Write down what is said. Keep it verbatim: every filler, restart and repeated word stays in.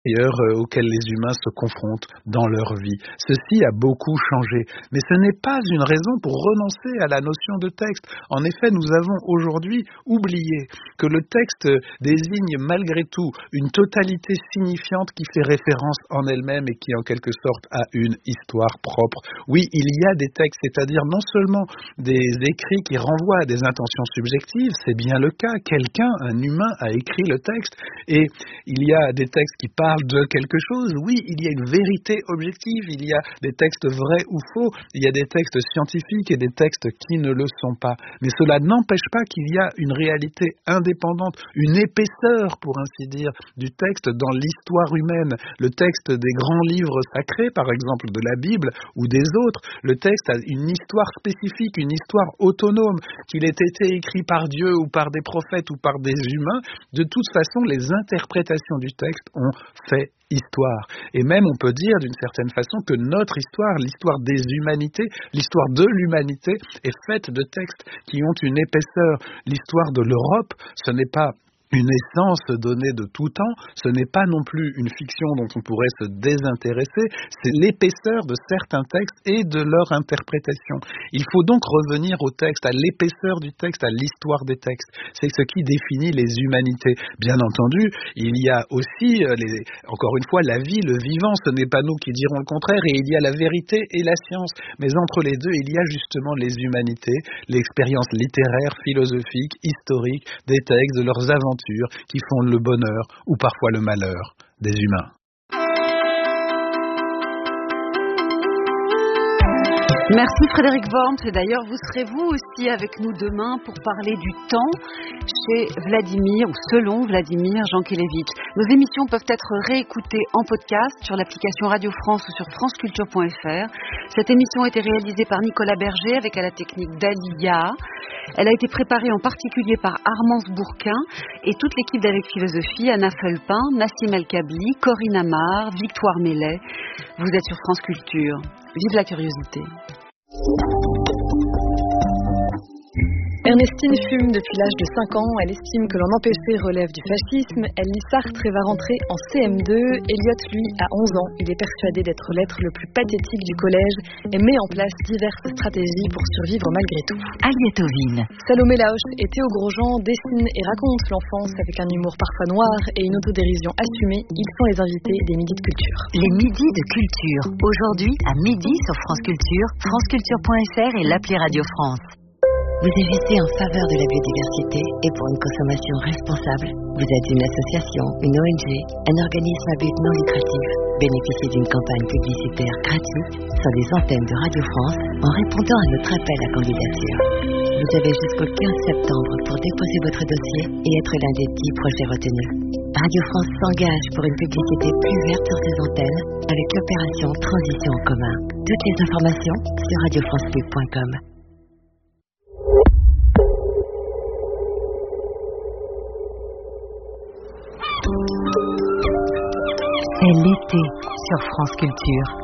euh, auxquels les humains se confrontent dans leur vie. Ceci a beaucoup changé, mais ce n'est pas une raison pour renoncer à la notion de texte. En effet, nous avons aujourd'hui oublié que le texte désigne malgré tout une totalité signifiante qui fait référence en elle-même et qui en quelque sorte a une histoire propre. Oui, il y a des textes, c'est-à-dire non seulement des écrits qui renvoient à des intentions subjectives, c'est bien le cas, quelqu'un, un humain a écrit le texte, et il y a des textes qui parlent de quelque chose, oui, il y a une vérité objective, il y a des textes vrais ou faux, il y a des textes scientifiques et des textes qui ne le sont pas. Mais cela n'empêche pas qu'il y a une réalité indépendante, une épaisseur, pour ainsi dire, du texte dans l'histoire humaine. Le texte des grands livres sacrés, par exemple de la Bible ou des autres, le texte a une histoire spécifique, une histoire autonome, qu'il ait été écrit par Dieu ou par des prophètes ou par des humains. De toute façon, les interprétations du texte ont fait histoire. Et même on peut dire d'une certaine façon que notre histoire, l'histoire des humanités, l'histoire de l'humanité est faite de textes qui ont une épaisseur. L'histoire de l'Europe, ce n'est pas une essence donnée de tout temps, ce n'est pas non plus une fiction dont on pourrait se désintéresser, c'est l'épaisseur de certains textes et de leur interprétation. Il faut donc revenir au texte, à l'épaisseur du texte, à l'histoire des textes. C'est ce qui définit les humanités. Bien entendu, il y a aussi, les, encore une fois, la vie, le vivant, ce n'est pas nous qui dirons le contraire, et il y a la vérité et la science. Mais entre les deux, il y a justement les humanités, l'expérience littéraire, philosophique, historique, des textes, de leurs aventures, qui font le bonheur ou parfois le malheur des humains. Merci Frédéric Worms, et d'ailleurs vous serez vous aussi avec nous demain pour parler du temps chez Vladimir, ou selon Vladimir Jankélévitch. Nos émissions peuvent être réécoutées en podcast sur l'application Radio France ou sur franceculture point f r. Cette émission a été réalisée par Nicolas Berger avec à la technique Dalia. Elle a été préparée en particulier par Armance Bourquin et toute l'équipe d'Avec Philosophie, Anna Felpin, Nassim El-Kabli, Corinne Amar, Victoire Mellet. Vous êtes sur France Culture. Vive la curiosité. Ernestine fume depuis l'âge de cinq ans. Elle estime que l'en empêcher relève du fascisme. Elle lit Sartre et va rentrer en C M deux. Elliot, lui, a onze ans. Il est persuadé d'être l'être le plus pathétique du collège et met en place diverses stratégies pour survivre malgré tout. Aliétoville. Salomé Laoche et Théo Grosjean dessinent et racontent l'enfance avec un humour parfois noir et une autodérision assumée. Ils sont les invités des Midis de Culture. Les Midis de Culture. Aujourd'hui, à midi sur France Culture, franceculture point f r et l'appli Radio France. Vous agissez en faveur de la biodiversité et pour une consommation responsable. Vous êtes une association, une O N G, un organisme à but non lucratif. Bénéficiez d'une campagne publicitaire gratuite sur les antennes de Radio France en répondant à notre appel à candidature. Vous avez jusqu'au quinze septembre pour déposer votre dossier et être l'un des dix projets retenus. Radio France s'engage pour une publicité plus verte sur ses antennes avec l'opération Transition en commun. Toutes les informations sur radio france pub point com. C'est l'été sur France Culture.